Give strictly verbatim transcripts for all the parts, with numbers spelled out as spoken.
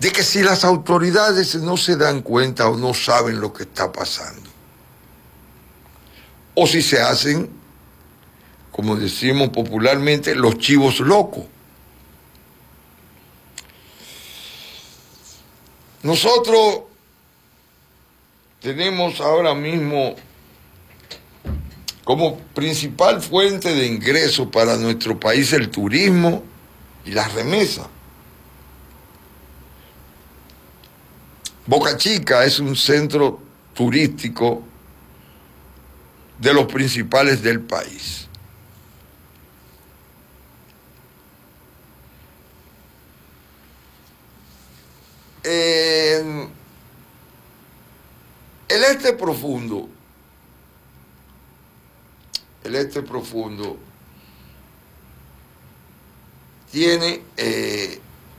de que si las autoridades no se dan cuenta o no saben lo que está pasando, o si se hacen, como decimos popularmente, los chivos locos. Nosotros tenemos ahora mismo como principal fuente de ingreso para nuestro país el turismo y las remesas. Boca Chica es un centro turístico de los principales del país. En el este profundo, el este profundo tiene eh,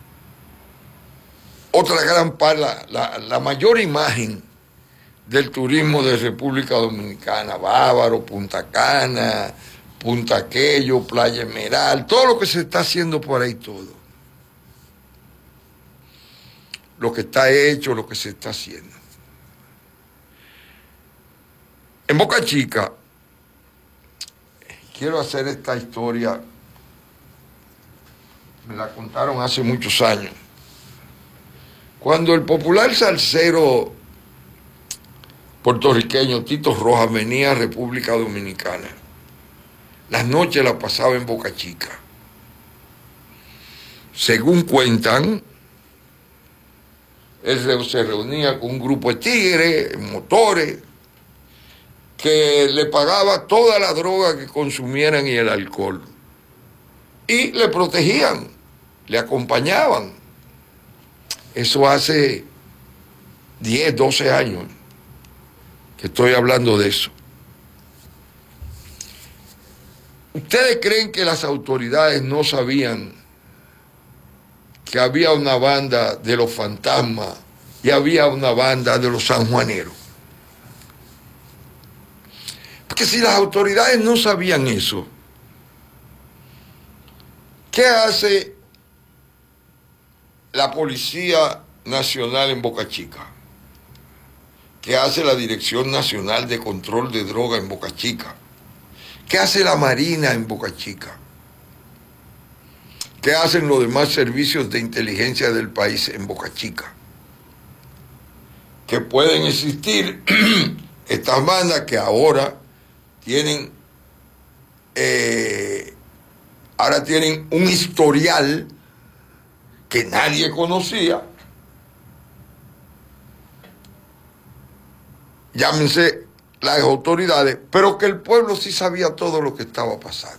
otra gran parte, la, la, la mayor imagen del turismo de República Dominicana, Bávaro, Punta Cana, Punta Aquello, Playa Esmeralda, todo lo que se está haciendo por ahí, todo. Lo que está hecho, lo que se está haciendo. En Boca Chica, quiero hacer esta historia, me la contaron hace muchos años. Cuando el popular salsero puertorriqueño Tito Rojas venía a República Dominicana, las noches las pasaba en Boca Chica. Según cuentan, él se reunía con un grupo de tigres, motores, que le pagaba toda la droga que consumieran y el alcohol. Y le protegían, le acompañaban. Eso hace diez, doce años que estoy hablando de eso. ¿Ustedes creen que las autoridades no sabían que había una banda de los fantasmas y había una banda de los sanjuaneros? Porque si las autoridades no sabían eso, ¿qué hace la Policía Nacional en Boca Chica? ¿Qué hace la Dirección Nacional de Control de Droga en Boca Chica? ¿Qué hace la Marina en Boca Chica? ¿Qué hacen los demás servicios de inteligencia del país en Boca Chica? Que pueden existir estas bandas que ahora tienen, eh, ahora tienen un historial que nadie conocía. Llámense las autoridades, pero que el pueblo sí sabía todo lo que estaba pasando.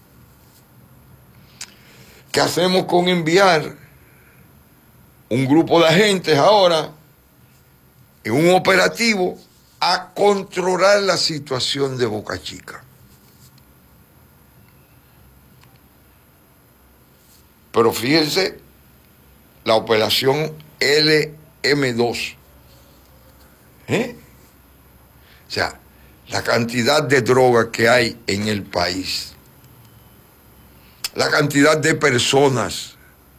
¿Qué hacemos con enviar un grupo de agentes ahora en un operativo a controlar la situación de Boca Chica? Pero fíjense, la operación L M dos. ¿Eh? O sea, la cantidad de droga que hay en el país, la cantidad de personas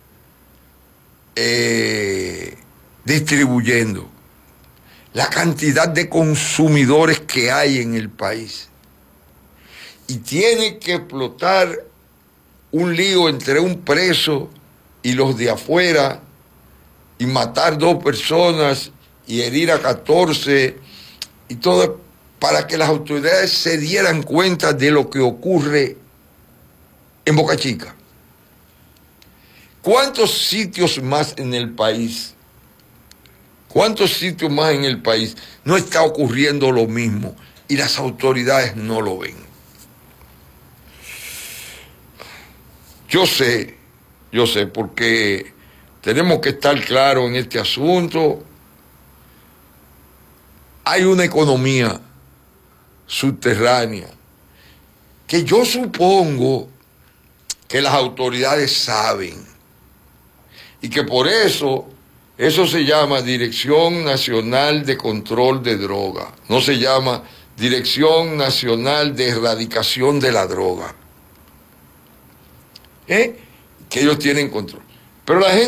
eh, distribuyendo, la cantidad de consumidores que hay en el país. Y tiene que explotar un lío entre un preso y los de afuera y matar dos personas y herir a catorce y todo para que las autoridades se dieran cuenta de lo que ocurre en Boca Chica. ¿Cuántos sitios más en el país? ¿Cuántos sitios más en el país no está ocurriendo lo mismo y las autoridades no lo ven? Yo sé, yo sé, porque tenemos que estar claros en este asunto. Hay una economía subterránea que yo supongo que las autoridades saben y que por eso eso se llama Dirección Nacional de Control de Droga, no se llama Dirección Nacional de Erradicación de la Droga, ¿eh? Que ellos tienen control. Pero la gente